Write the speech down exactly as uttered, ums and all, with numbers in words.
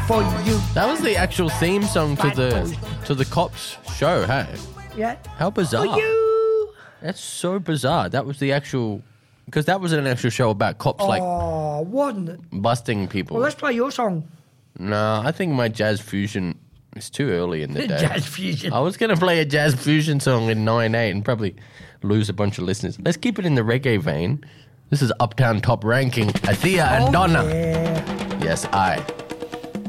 for you. That was the actual theme song to Bad the boys. to the cops show, hey? Yeah. How bizarre. For you. That's so bizarre. That was the actual... Because that was an actual show about cops, like, Oh, wasn't it? busting people. Well, let's play your song. No, I think my jazz fusion is too early in the day. Jazz fusion. I was going to play a jazz fusion song in nine eight and probably lose a bunch of listeners. Let's keep it in the reggae vein. This is Uptown Top Ranking, Athea and Oh, Donna. yeah. Yes, I.